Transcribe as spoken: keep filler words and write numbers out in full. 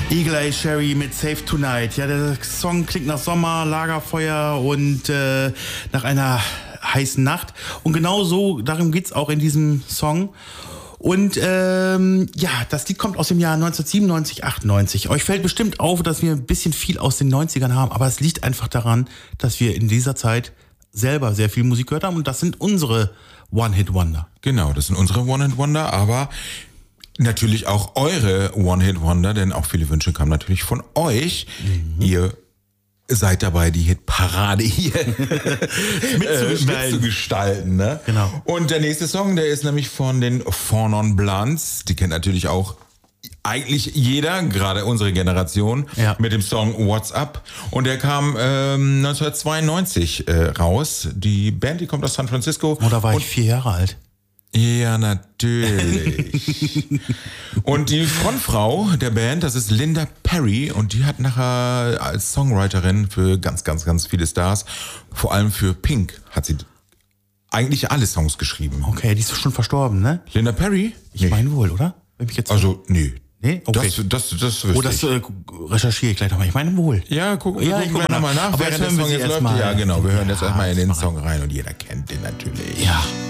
Eagle Eye Cherry mit Save Tonight. Ja, der Song klingt nach Sommer, Lagerfeuer und äh, nach einer heißen Nacht. Und genau so, darum geht's auch in diesem Song. Und ähm, ja, das Lied kommt aus dem Jahr neunzehnhundertsiebenundneunzig, achtundneunzig. Euch fällt bestimmt auf, dass wir ein bisschen viel aus den neunzigern haben, aber es liegt einfach daran, dass wir in dieser Zeit selber sehr viel Musik gehört haben und das sind unsere One-Hit-Wonder. Genau, das sind unsere One-Hit-Wonder, aber natürlich auch eure One-Hit-Wonder, denn auch viele Wünsche kamen natürlich von euch. Mhm. Ihr seid dabei, die Hitparade hier mitzugestalten. Äh, mitzugestalten, ne? Genau. Und der nächste Song, der ist nämlich von den Four Non Blondes. Die kennt natürlich auch eigentlich jeder, gerade unsere Generation, ja. mit dem Song What's Up. Und der kam ähm, neunzehnhundertzweiundneunzig äh, raus. Die Band, die kommt aus San Francisco. Oh, da war ich vier Jahre alt. Ja, natürlich. Und die Frontfrau der Band, das ist Linda Perry und die hat nachher als Songwriterin für ganz, ganz, ganz viele Stars, vor allem für Pink, hat sie eigentlich alle Songs geschrieben. Okay, die ist schon verstorben, ne? Linda Perry? Ich nee. meine wohl, oder? Wenn ich jetzt also, nee. Nee? Okay. Das, das, das wüsste Oh, das äh, recherchiere ich gleich nochmal. Ich meine wohl. Ja, guck, ja, guck ich guck mal nach. nach. nach. Aber jetzt hören wir sie jetzt erstmal. Ja, genau. Wir hören ja, jetzt erstmal in den Song rein und jeder kennt den natürlich. Ja.